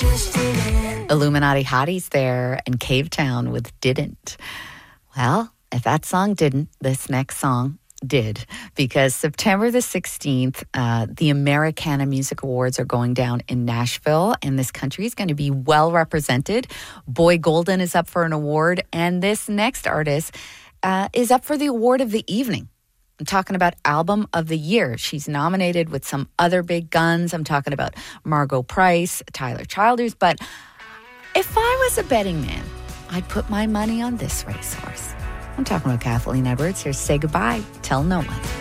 Illuminati Hotties there and Cavetown with Didn't. Well, if that song didn't, this next song did, because September the 16th, the Americana Music Awards are going down in Nashville, and this country is going to be well represented. Boy Golden is up for an award, and this next artist is up for the award of the evening. I'm talking about Album of the Year. She's nominated with some other big guns. I'm talking about Margot Price, Tyler Childers, but if I was a betting man, I'd put my money on this racehorse. I'm talking about Kathleen Edwards. Here's Say Goodbye, Tell No One.